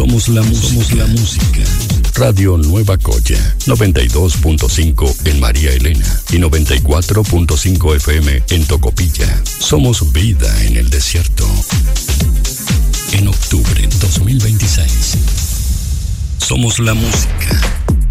Somos la música. Radio Nueva Coya, 92.5 en María Elena y 94.5 FM en Tocopilla. Somos vida en el desierto. En octubre 2026. Somos la música.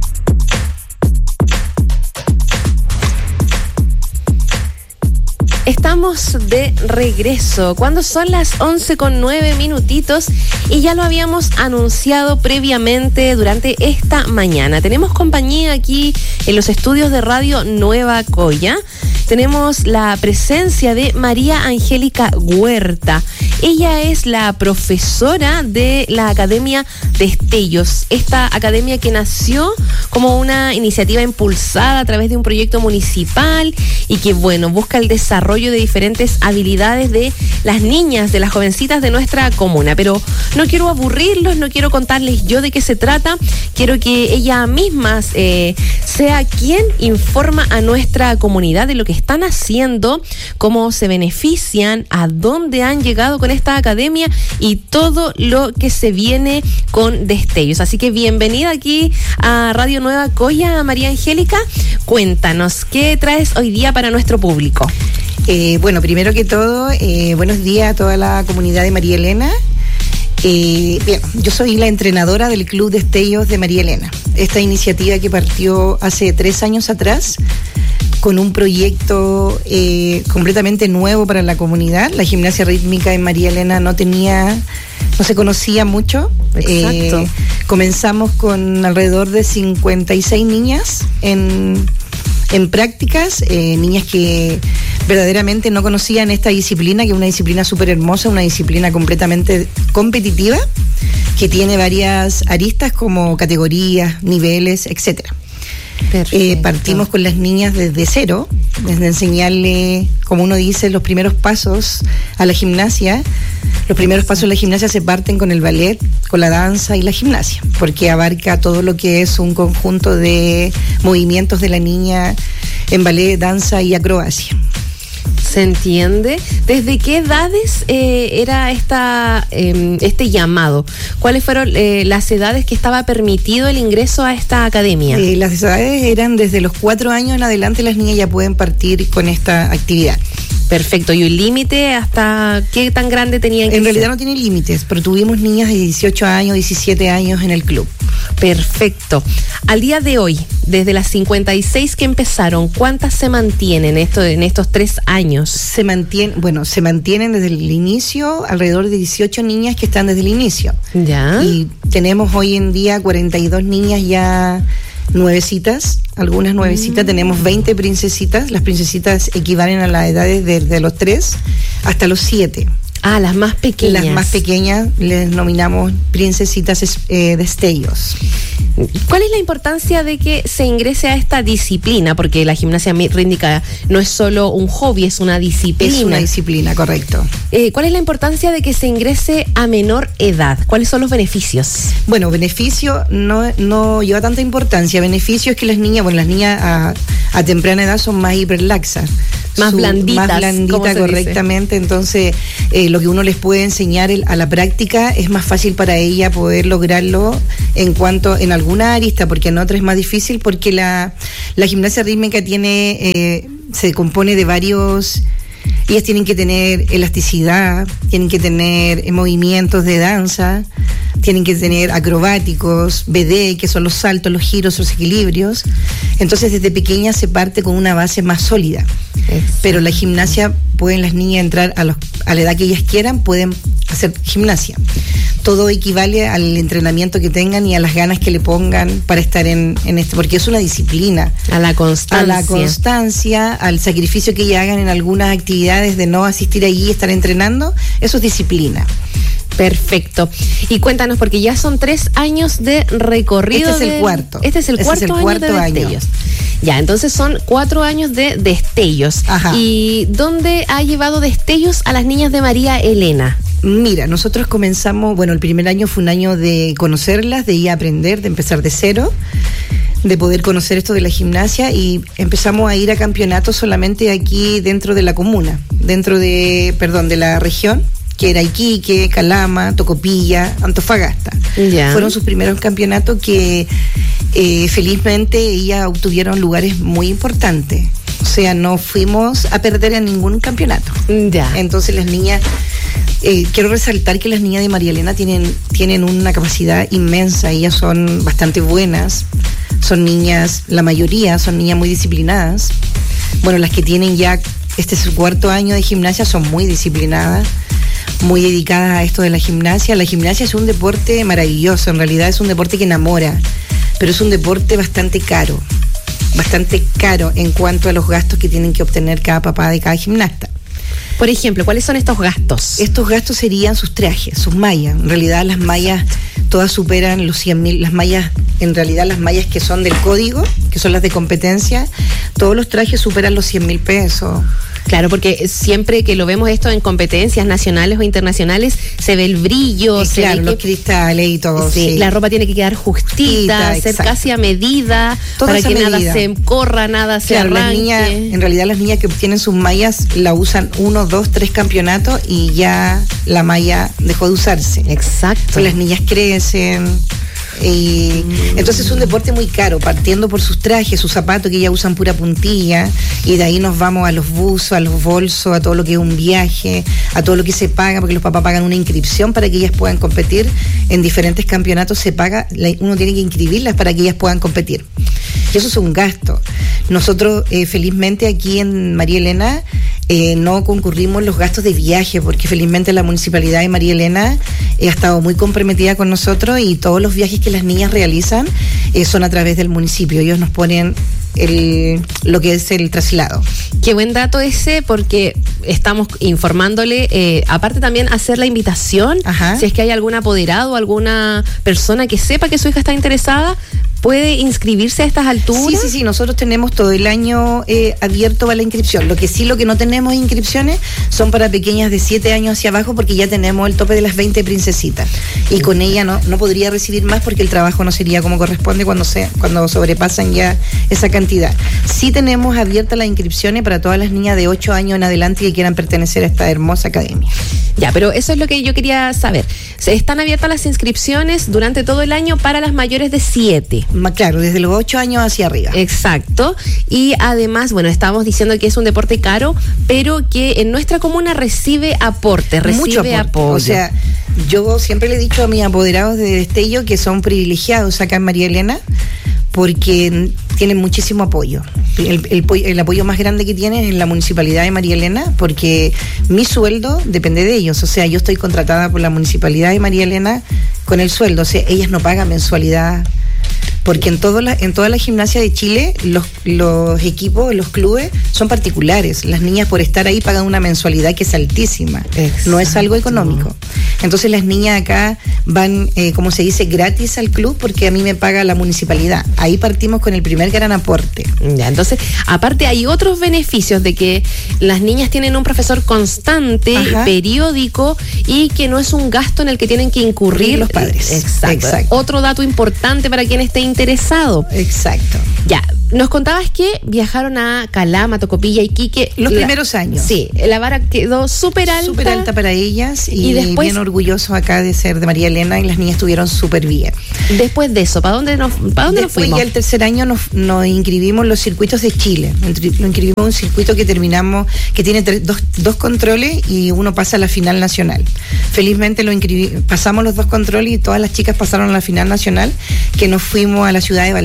Estamos de regreso, cuando son las 11:09 y ya lo habíamos anunciado previamente durante esta mañana. Tenemos compañía aquí en los estudios de Radio Nueva Coya. Tenemos la presencia de María Angélica Huerta. Ella es la profesora de la Academia Destellos, esta academia que nació como una iniciativa impulsada a través de un proyecto municipal y que, bueno, busca el desarrollo de diferentes habilidades de las niñas, de las jovencitas de nuestra comuna. Pero no quiero aburrirlos, no quiero contarles yo de qué se trata, quiero que ella misma sea quien informa a nuestra comunidad de lo que están haciendo, cómo se benefician, a dónde han llegado con esta academia y todo lo que se viene con Destellos. Así que bienvenida aquí a Radio Nueva Coya, María Angélica. Cuéntanos, ¿qué traes hoy día para nuestro público? Bueno, primero que todo, buenos días a toda la comunidad de María Elena. Bien, yo soy la entrenadora del Club Destellos de María Elena. Esta iniciativa que partió hace 3 años atrás con un proyecto completamente nuevo para la comunidad. La gimnasia rítmica en María Elena no se conocía mucho. Exacto. Comenzamos con alrededor de 56 niñas en prácticas, niñas que verdaderamente no conocían esta disciplina, que es una disciplina súper hermosa, una disciplina completamente competitiva, que tiene varias aristas como categorías, niveles, etcétera. Partimos con las niñas desde cero, desde enseñarle, como uno dice, los primeros pasos a la gimnasia. Los primeros pasos de la gimnasia se parten con el ballet, con la danza y la gimnasia, porque abarca todo lo que es un conjunto de movimientos de la niña en ballet, danza y acrobacia. ¿Se entiende? ¿Desde qué edades era este llamado? ¿Cuáles fueron las edades que estaba permitido el ingreso a esta academia? Las edades eran desde los 4 años en adelante, las niñas ya pueden partir con esta actividad. Perfecto. ¿Y un límite hasta qué tan grande tenían que ser? En realidad no tiene límites, pero tuvimos niñas de 18 años, 17 años en el club. Perfecto. Al día de hoy, desde las 56 que empezaron, ¿cuántas se mantienen en estos 3 años? Se mantienen desde el inicio, alrededor de 18 niñas que están desde el inicio. Ya. Y tenemos hoy en día 42 niñas ya nuevecitas, algunas nuevecitas, tenemos 20 princesitas. Las princesitas equivalen a las edades desde los 3 hasta los 7. Ah, las más pequeñas. Las más pequeñas les nominamos princesitas destellos. ¿Cuál es la importancia de que se ingrese a esta disciplina? Porque la gimnasia rítmica no es solo un hobby, es una disciplina. Es una disciplina, correcto. ¿Cuál es la importancia de que se ingrese a menor edad? ¿Cuáles son los beneficios? Bueno, beneficio no lleva tanta importancia. Beneficio es que las niñas a temprana edad son más hiperlaxas. Más blanditas. Más blandita, correctamente. Entonces, lo que uno les puede enseñar a la práctica es más fácil para ella poder lograrlo en alguna arista, porque en otra es más difícil, porque la gimnasia rítmica se compone de varios. Ellas tienen que tener elasticidad, tienen que tener movimientos de danza, tienen que tener acrobáticos, BD, que son los saltos, los giros, los equilibrios. Entonces, desde pequeña se parte con una base más sólida. Exacto. Pero la gimnasia, pueden las niñas entrar a la edad que ellas quieran, pueden hacer gimnasia. Todo equivale al entrenamiento que tengan y a las ganas que le pongan para estar en esto, porque es una disciplina. A la constancia, al sacrificio que ellas hagan en algunas actividades de no asistir allí y estar entrenando, eso es disciplina. Perfecto. Y cuéntanos, porque ya son 3 años de recorrido. Este es el cuarto. Este es el cuarto año de Destellos. Ya, entonces son 4 años de Destellos. Ajá. ¿Y dónde ha llevado Destellos a las niñas de María Elena? Mira, nosotros comenzamos, el primer año fue un año de conocerlas, de ir a aprender, de empezar de cero, de poder conocer esto de la gimnasia, y empezamos a ir a campeonatos solamente aquí dentro de la comuna, de la región, que era Iquique, Calama, Tocopilla, Antofagasta. Ya. Fueron sus primeros campeonatos que felizmente ellas obtuvieron lugares muy importantes. O sea, no fuimos a perder en ningún campeonato. Ya. Entonces las niñas, quiero resaltar que las niñas de María Elena tienen una capacidad inmensa. Ellas son bastante buenas. Son niñas, la mayoría son niñas muy disciplinadas. Bueno, las que tienen ya, este es su 4.º año de gimnasia, son muy disciplinadas, muy dedicadas a esto de la gimnasia. La gimnasia es un deporte maravilloso, en realidad es un deporte que enamora, pero es un deporte bastante caro en cuanto a los gastos que tienen que obtener cada papá de cada gimnasta. Por ejemplo, ¿cuáles son estos gastos? Estos gastos serían sus trajes, sus mallas. En realidad las mallas todas superan los 100.000. Las mallas, en realidad las mallas que son del código, que son las de competencia, todos los trajes superan los 100.000 pesos. Claro, porque siempre que lo vemos esto en competencias nacionales o internacionales, se ve el brillo, se claro, ve los cristales y todo. Sí, la ropa tiene que quedar justita, ser casi a medida, toda para que medida. Nada se corra, nada se arranque. Las niñas, en realidad las niñas que obtienen sus mallas la usan 1, 2, 3 campeonatos y ya la malla dejó de usarse. Exacto. Las niñas crecen. Y entonces es un deporte muy caro, partiendo por sus trajes, sus zapatos que ya usan pura puntilla, y de ahí nos vamos a los buzos, a los bolsos, a todo lo que es un viaje, a todo lo que se paga, porque los papás pagan una inscripción para que ellas puedan competir en diferentes campeonatos. Se paga, uno tiene que inscribirlas para que ellas puedan competir, y eso es un gasto. Nosotros felizmente aquí en María Elena no concurrimos los gastos de viaje, porque felizmente la Municipalidad de María Elena ha estado muy comprometida con nosotros, y todos los viajes que las niñas realizan son a través del municipio. Ellos nos ponen lo que es el traslado. Qué buen dato ese, porque estamos informándole, aparte también hacer la invitación. Ajá. Si es que hay algún apoderado, alguna persona que sepa que su hija está interesada, ¿puede inscribirse a estas alturas? Sí, nosotros tenemos todo el año abierto para la inscripción. Lo que no tenemos inscripciones son para pequeñas de 7 años hacia abajo, porque ya tenemos el tope de las 20 princesitas, y con ella no podría recibir más, porque el trabajo no sería como corresponde cuando sobrepasan ya esa cantidad. Sí tenemos abiertas las inscripciones para todas las niñas de 8 años en adelante que quieran pertenecer a esta hermosa academia. Ya, pero eso es lo que yo quería saber. ¿Están abiertas las inscripciones durante todo el año para las mayores de 7? Claro, desde los 8 años hacia arriba. Exacto. Y además, bueno, estábamos diciendo que es un deporte caro, pero que en nuestra comuna recibe aporte, mucho apoyo. O sea, yo siempre le he dicho a mis apoderados de Destello que son privilegiados acá en María Elena, porque tienen muchísimo apoyo. El apoyo más grande que tienen es la Municipalidad de María Elena, porque mi sueldo depende de ellos. O sea, yo estoy contratada por la Municipalidad de María Elena con el sueldo. O sea, ellas no pagan mensualidad, porque en toda la gimnasia de Chile los equipos, los clubes son particulares. Las niñas, por estar ahí, pagan una mensualidad que es altísima. Exacto. No es algo económico. Entonces las niñas acá van, como se dice, gratis al club, porque a mí me paga la municipalidad. Ahí partimos con el primer gran aporte. Ya, entonces, aparte hay otros beneficios de que las niñas tienen un profesor constante, ajá, periódico, y que no es un gasto en el que tienen que incurrir los padres. Exacto. Otro dato importante para quien esté interesado. Exacto. Ya, nos contabas que viajaron a Calama, Tocopilla, Iquique. Los primeros años. Sí, la vara quedó súper alta. Súper alta para ellas, y después, bien orgullosos acá de ser de María Elena, y las niñas estuvieron súper bien. Después de eso, ¿para dónde nos fuimos? Después ya el tercer año nos inscribimos en los circuitos de Chile. Lo inscribimos en un circuito que terminamos, que tiene dos controles, y uno pasa a la final nacional. Felizmente pasamos los 2 controles, y todas las chicas pasaron a la final nacional, que nos fuimos a la ciudad de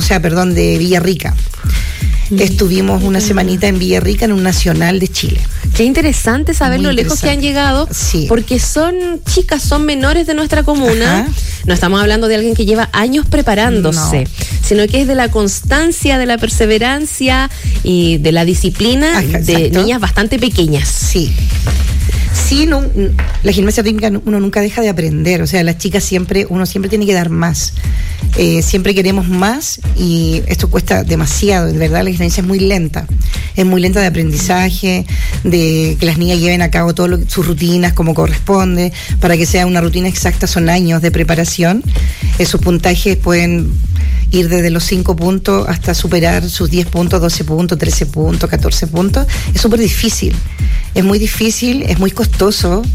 de Villarrica. Estuvimos una semanita en Villarrica, en un nacional de Chile. Qué interesante saber lo lejos que han llegado, sí, porque son chicas, son menores de nuestra comuna. Ajá. No estamos hablando de alguien que lleva años preparándose, sino que es de la constancia, de la perseverancia y de la disciplina. Ajá, de exacto, niñas bastante pequeñas. Sí. Sí, la gimnasia rítmica uno nunca deja de aprender. O sea, las chicas uno siempre tiene que dar más. Siempre queremos más, y esto cuesta demasiado. De verdad, la gimnasia es muy lenta. Es muy lenta de aprendizaje, de que las niñas lleven a cabo todas sus rutinas como corresponde. Para que sea una rutina exacta son años de preparación. Sus puntajes pueden ir desde los 5 puntos hasta superar sus 10 puntos, 12 puntos, 13 puntos, 14 puntos. Es súper difícil. Es muy difícil, es muy costoso.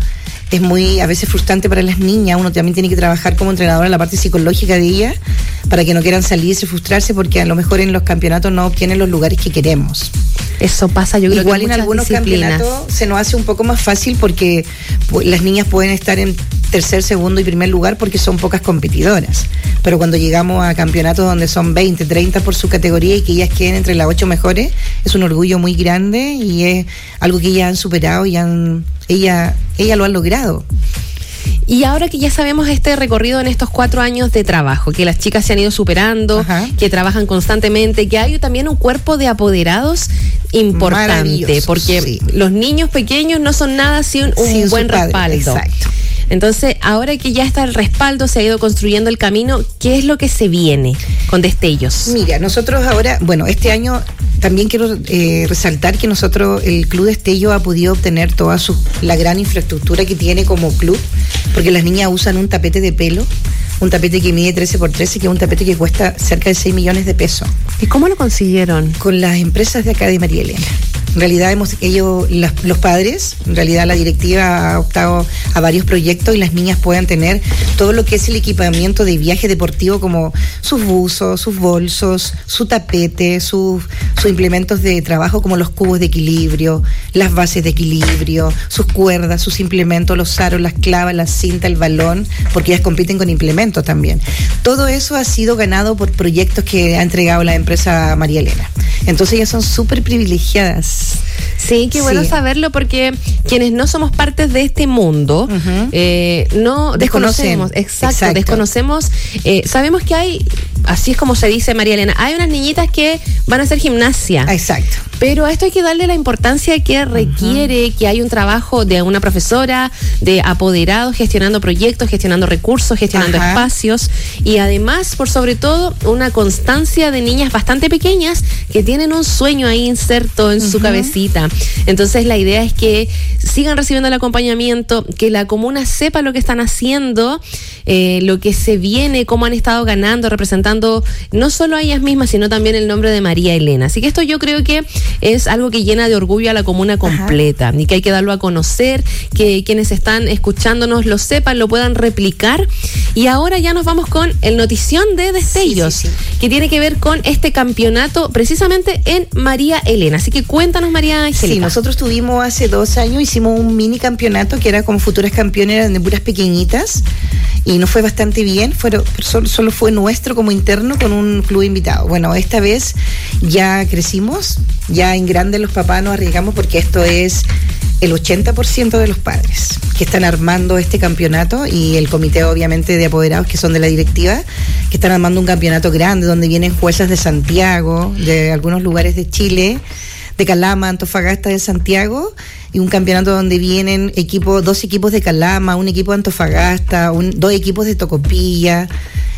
es muy a veces frustrante para las niñas. Uno también tiene que trabajar como entrenadora en la parte psicológica de ellas para que no quieran salirse, frustrarse, porque a lo mejor en los campeonatos no obtienen los lugares que queremos. Eso pasa, yo creo igual que en algunos disciplinas. campeonatos se nos hace un poco más fácil porque las niñas pueden estar en tercer, segundo y primer lugar porque son pocas competidoras. Pero cuando llegamos a campeonatos donde son 20, 30 por su categoría y que ellas queden entre las 8 mejores, es un orgullo muy grande y es algo que ellas han superado y ella lo han logrado. Y ahora que ya sabemos este recorrido en estos 4 años de trabajo, que las chicas se han ido superando, que trabajan constantemente, que hay también un cuerpo de apoderados importante, porque los niños pequeños no son nada sin un buen respaldo. Exacto. Entonces, ahora que ya está el respaldo, se ha ido construyendo el camino, ¿qué es lo que se viene con Destellos? Mira, nosotros ahora, este año también quiero resaltar que nosotros, el Club Destello, ha podido obtener toda la gran infraestructura que tiene como club, porque las niñas usan un tapete de pelo, un tapete que mide 13x13, que es un tapete que cuesta cerca de 6 millones de pesos. ¿Y cómo lo consiguieron? Con las empresas de acá de María Elena. En realidad los padres, en realidad la directiva ha optado a varios proyectos y las niñas puedan tener todo lo que es el equipamiento de viaje deportivo, como sus buzos, sus bolsos, su tapete, sus implementos de trabajo como los cubos de equilibrio, las bases de equilibrio, sus cuerdas, sus implementos, los aros, las clavas, la cinta, el balón, porque ellas compiten con implementos también. Todo eso ha sido ganado por proyectos que ha entregado la empresa María Elena. Entonces ellas son súper privilegiadas. Sí, qué bueno saberlo, porque quienes no somos partes de este mundo, no desconocemos. Exacto. Desconocemos. Sabemos que hay, así es como se dice, María Elena, hay unas niñitas que van a hacer gimnasia. Exacto. Pero a esto hay que darle la importancia que requiere, que hay un trabajo de una profesora, de apoderados, gestionando proyectos, gestionando recursos, gestionando espacios, y además, por sobre todo, una constancia de niñas bastante pequeñas que tienen un sueño ahí inserto en su cabecita. Entonces la idea es que sigan recibiendo el acompañamiento, que la comuna sepa lo que están haciendo, lo que se viene, cómo han estado ganando, representando no solo a ellas mismas, sino también el nombre de María Elena. Así que esto yo creo que es algo que llena de orgullo a la comuna completa y que hay que darlo a conocer, que quienes están escuchándonos lo sepan, lo puedan replicar. Y ahora ya nos vamos con el notición de Destellos, que tiene que ver con este campeonato precisamente en María Elena. Así que cuéntanos, María Angélica. Sí, nosotros tuvimos hace 2 años, hicimos un mini campeonato que era como futuras campeones, eran de puras pequeñitas, y nos fue bastante bien. Solo fue nuestro como interno con un club invitado. Bueno, esta vez ya crecimos, ya en grande los papás nos arriesgamos, porque esto es el 80% de los padres que están armando este campeonato, y el comité obviamente de apoderados que son de la directiva, que están armando un campeonato grande donde vienen juezas de Santiago, de algunos lugares de Chile, de Calama, Antofagasta, de Santiago, y un campeonato donde vienen 2 equipos de Calama, un equipo de Antofagasta, 2 equipos de Tocopilla,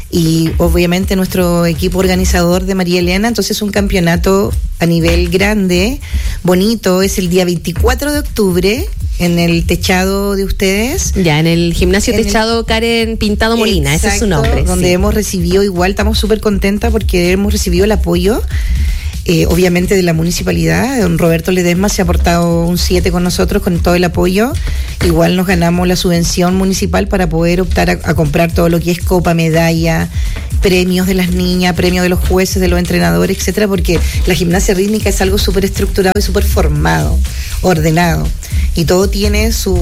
y obviamente nuestro equipo organizador de María Elena. Entonces es un campeonato a nivel grande, bonito. Es el día 24 de octubre en el techado de ustedes. Ya, en el gimnasio techado Karen Pintado Molina, ese es su nombre. Donde hemos recibido, igual estamos súper contentas porque hemos recibido el apoyo, obviamente, de la municipalidad. Don Roberto Ledesma se ha portado un 7 con nosotros, con todo el apoyo. Igual nos ganamos la subvención municipal para poder optar a comprar todo lo que es copa, medalla, premios de las niñas, premios de los jueces, de los entrenadores, etcétera, porque la gimnasia rítmica es algo súper estructurado y súper formado, ordenado, y todo tiene sus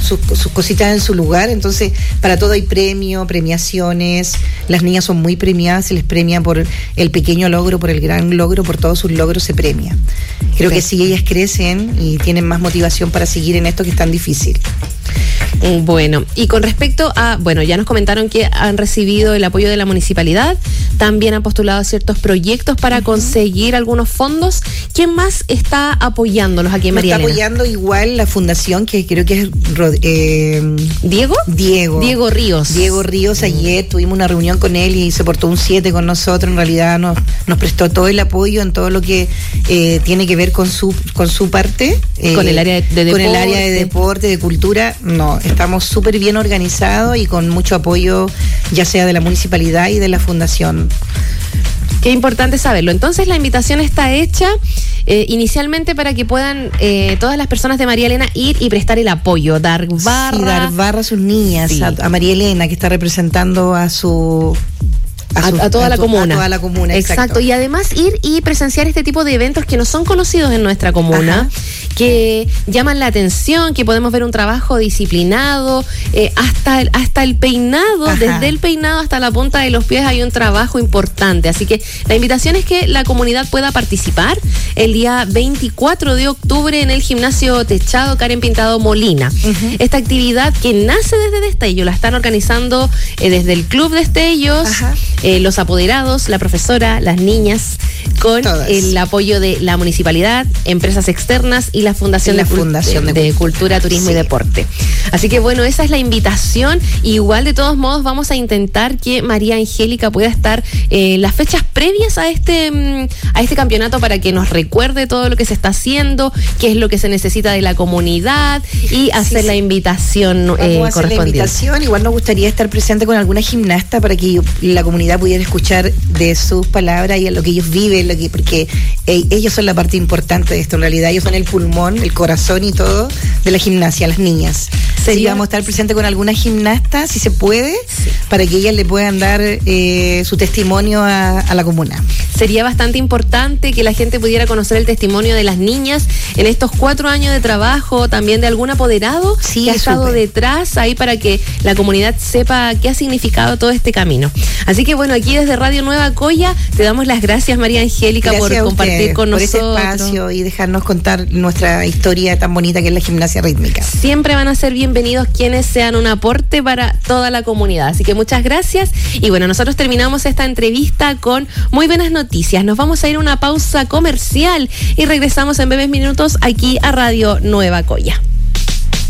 cositas en su lugar. Entonces para todo hay premiaciones. Las niñas son muy premiadas, se les premia por el pequeño logro, por el gran logro, por todos sus logros se premia. Creo que sí, ellas crecen y tienen más motivación para seguir en esto que es tan difícil. Bueno, y con respecto a, ya nos comentaron que han recibido el apoyo de la municipalidad, también han postulado a ciertos proyectos para conseguir algunos fondos. ¿Quién más está apoyándolos aquí en María Elena? Está apoyando igual la fundación, que creo que es Diego Ríos. Ayer tuvimos una reunión con él y se portó un 7 con nosotros. En realidad nos prestó todo el apoyo en todo lo que tiene que ver con su parte, con el área de deporte. Con el área de deporte, de cultura. No, estamos súper bien organizados y con mucho apoyo, ya sea de la municipalidad y de la fundación. Qué importante saberlo. Entonces la invitación está hecha. inicialmente para que puedan todas las personas de María Elena ir y prestar el apoyo, dar barra. Sí, dar barra a sus niñas, sí. a María Elena, que está representando a su... A toda la comuna. A toda la comuna, exacto. Y además ir y presenciar este tipo de eventos que no son conocidos en nuestra comuna, que llaman la atención, que podemos ver un trabajo disciplinado, hasta el peinado, desde el peinado hasta la punta de los pies hay un trabajo importante. Así que la invitación es que la comunidad pueda participar el día 24 de octubre en el gimnasio techado Karen Pintado Molina. Esta actividad que nace desde Destello, la están organizando desde el Club Destellos, los apoderados, la profesora, las niñas, con el apoyo de la municipalidad, empresas externas y la Fundación de Cultura, Turismo y Deporte. Así que bueno, esa es la invitación. Igual de todos modos vamos a intentar que María Angélica pueda estar las fechas previas a este campeonato para que nos recuerde todo lo que se está haciendo, qué es lo que se necesita de la comunidad y hacer la invitación correspondiente. La invitación. Igual nos gustaría estar presente con alguna gimnasta para que la comunidad pudiera escuchar de sus palabras y a lo que ellos viven, porque ellos son la parte importante de esto. En realidad ellos son el pulmón, el corazón y todo de la gimnasia, las niñas. Sí, vamos a estar presente con alguna gimnasta, si se puede, para que ellas le puedan dar su testimonio a la comuna. Sería bastante importante que la gente pudiera conocer el testimonio de las niñas en estos 4 años de trabajo, también de algún apoderado que ha estado detrás ahí para que la comunidad sepa qué ha significado todo este camino. Así que bueno, aquí desde Radio Nueva Coya te damos las gracias, María Angélica, por compartir con nosotros. Por ese espacio y dejarnos contar nuestra historia tan bonita que es la gimnasia rítmica. Siempre van a ser bienvenidos quienes sean un aporte para toda la comunidad. Así que muchas gracias. Y bueno, nosotros terminamos esta entrevista con muy buenas noticias. Nos vamos a ir a una pausa comercial y regresamos en breves minutos aquí a Radio Nueva Coya.